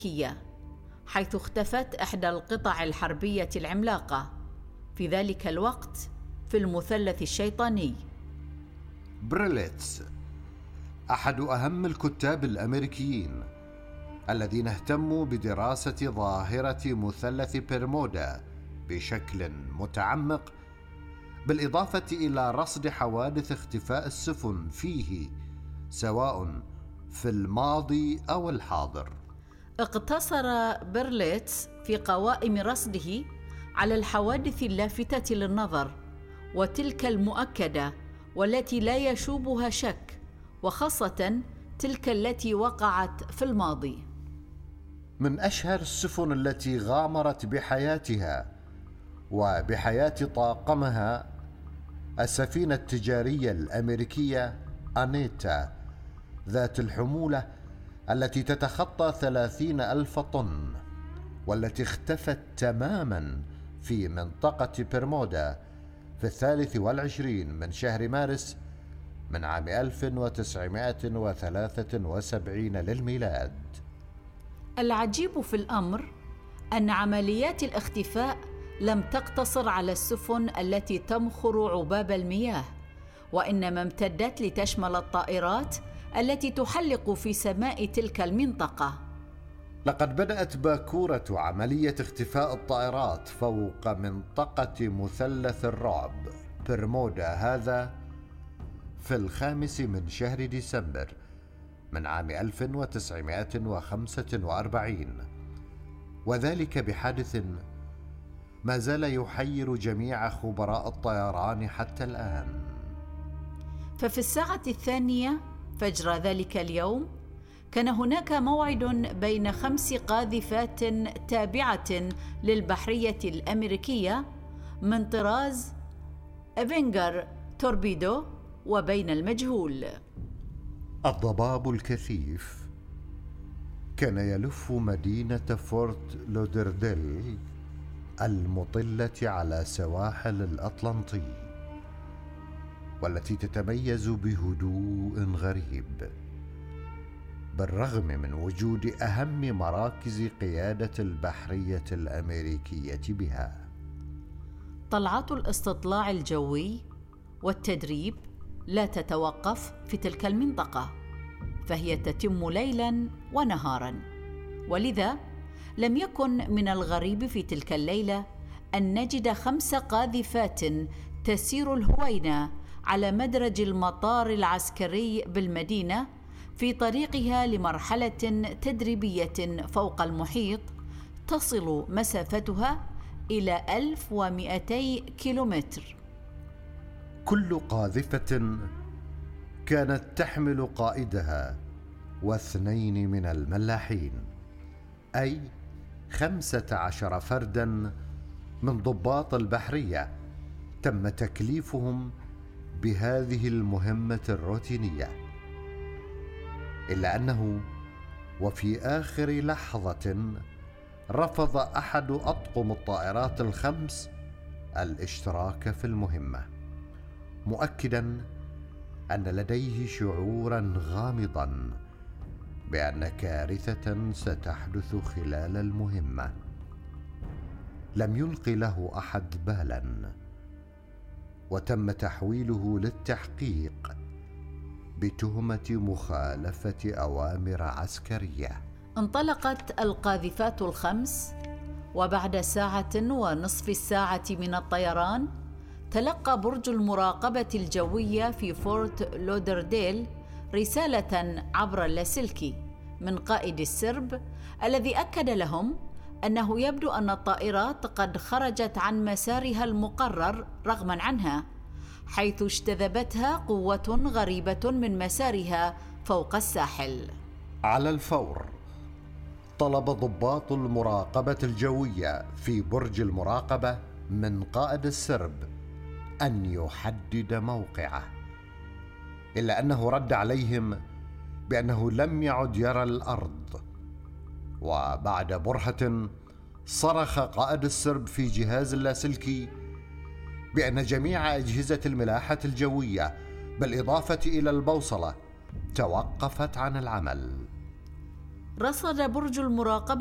حيث اختفت إحدى القطع الحربية العملاقة في ذلك الوقت في المثلث الشيطاني. بريليتس أحد أهم الكتاب الأمريكيين الذين اهتموا بدراسة ظاهرة مثلث برمودا بشكل متعمق، بالإضافة إلى رصد حوادث اختفاء السفن فيه سواء في الماضي أو الحاضر. اقتصر برليتس في قوائم رصده على الحوادث اللافتة للنظر وتلك المؤكدة والتي لا يشوبها شك، وخاصة تلك التي وقعت في الماضي. من أشهر السفن التي غامرت بحياتها وبحياة طاقمها السفينة التجارية الأمريكية أنيتا ذات الحمولة التي تتخطى 30,000 طن، والتي اختفت تماما في منطقة برمودا في 23 من شهر مارس من عام 1973 للميلاد. العجيب في الأمر أن عمليات الاختفاء لم تقتصر على السفن التي تمخر عباب المياه، وإنما امتدت لتشمل الطائرات التي تحلق في سماء تلك المنطقة. لقد بدأت باكورة عملية اختفاء الطائرات فوق منطقة مثلث الرعب برمودا هذا في 5 من شهر ديسمبر من عام 1945، وذلك بحادث ما زال يحير جميع خبراء الطيران حتى الآن. ففي الساعة 2 فجر ذلك اليوم كان هناك موعد بين 5 قاذفات تابعة للبحرية الأمريكية من طراز أفنجر توربيدو وبين المجهول. الضباب الكثيف كان يلف مدينة فورت لودرديل المطلة على سواحل الأطلنطي، والتي تتميز بهدوء غريب بالرغم من وجود أهم مراكز قيادة البحرية الأمريكية بها. طلعات الاستطلاع الجوي والتدريب لا تتوقف في تلك المنطقة، فهي تتم ليلاً ونهاراً، ولذا لم يكن من الغريب في تلك الليلة أن نجد 5 قاذفات تسير الهوينة على مدرج المطار العسكري بالمدينة في طريقها لمرحلة تدريبية فوق المحيط تصل مسافتها إلى 1200 كيلومتر. كل قاذفة كانت تحمل قائدها و2 من الملاحين، أي 15 فرداً من ضباط البحرية تم تكليفهم بهذه المهمة الروتينية، إلا أنه وفي آخر لحظة رفض أحد أطقم الطائرات ال5 الاشتراك في المهمة، مؤكداً أن لديه شعوراً غامضاً بأن كارثة ستحدث خلال المهمة. لم يلقي له أحد بالاً، وتم تحويله للتحقيق بتهمة مخالفة أوامر عسكرية. انطلقت القاذفات ال5، وبعد 1.5 ساعة من الطيران تلقى برج المراقبة الجوية في فورت لودرديل رسالة عبر اللاسلكي من قائد السرب، الذي أكد لهم أنه يبدو أن الطائرات قد خرجت عن مسارها المقرر رغما عنها، حيث اجتذبتها قوة غريبة من مسارها فوق الساحل. على الفور طلب ضباط المراقبة الجوية في برج المراقبة من قائد السرب أن يحدد موقعه، إلا أنه رد عليهم بأنه لم يعد يرى الأرض. وبعد برهة صرخ قائد السرب في جهاز اللاسلكي بأن جميع أجهزة الملاحة الجوية بالإضافة إلى البوصلة توقفت عن العمل. رصد برج المراقبة